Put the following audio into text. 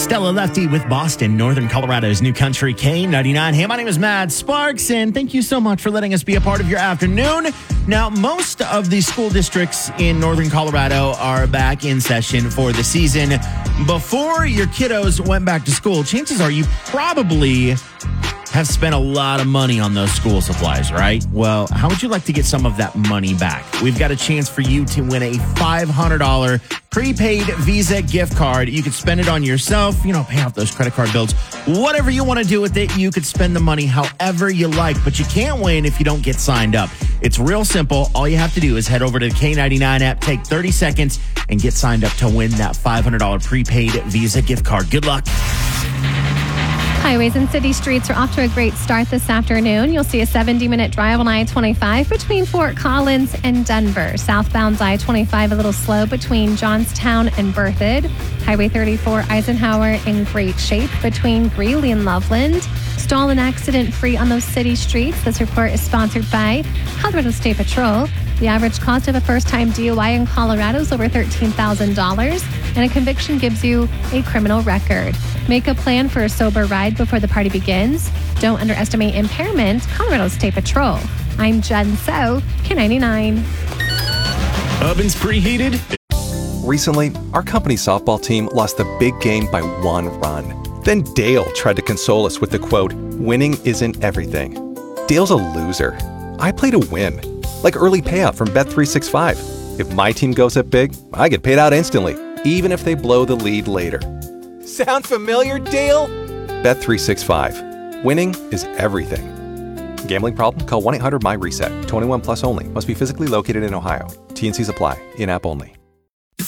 Stella Lefty with Boston, Northern Colorado's New Country K99. Hey, my name is Matt Sparks, and thank you so much for letting us be a part of your afternoon. Now, most of the school districts in Northern Colorado are back in session for the season. Before your kiddos went back to school, chances are you probably have spent a lot of money on those school supplies, right? Well, how would you like to get some of that money back? We've got a chance for you to win a $500 prepaid Visa gift card. You could spend it on yourself, pay off those credit card bills, whatever you want to do with it. You could spend the money however you like, but you can't win if you don't get signed up. It's real simple. All you have to do is head over to the K99 app, take 30 seconds, and get signed up to win that $500 prepaid Visa gift card. Good luck. Highways and city streets are off to a great start this afternoon. You'll see a 70-minute drive on I-25 between Fort Collins and Denver. Southbound I-25 a little slow between Johnstown and Berthoud. Highway 34 Eisenhower in great shape between Greeley and Loveland. Stall and accident-free on those city streets. This report is sponsored by Colorado State Patrol. The average cost of a first-time DUI in Colorado is over $13,000, and a conviction gives you a criminal record. Make a plan for a sober ride before the party begins. Don't underestimate impairment. Colorado State Patrol. I'm Jen So, K99. Ovens preheated. Recently, our company softball team lost the big game by 1 run. Then Dale tried to console us with the quote, "Winning isn't everything." Dale's a loser. I play to win. Like early payout from Bet365. If my team goes up big, I get paid out instantly, even if they blow the lead later. Sound familiar, Dale? Bet365. Winning is everything. Gambling problem? Call 1-800-MY-RESET. 21 plus only. Must be physically located in Ohio. T&Cs apply. In-app only.